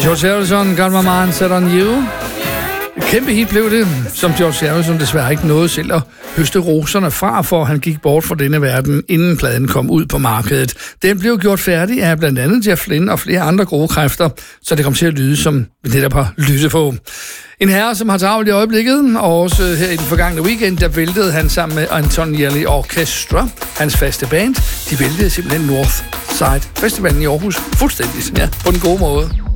George Harrison, Got My Mind Set On You. Kæmpe hit blev det, som George Harrison desværre ikke nåede selv at høste roserne fra, for han gik bort fra denne verden, inden pladen kom ud på markedet. Den blev gjort færdig af blandt andet Jeff Lynne og flere andre gode kræfter, så det kom til at lyde, som vi netop har lyttet på. En herre, som har travlt i øjeblikket, og også her i den forgangne weekend, der væltede han sammen med Anton Yerli Orchestra, hans faste band. De væltede simpelthen Northside Festivalen i Aarhus fuldstændig, ja, på den gode måde.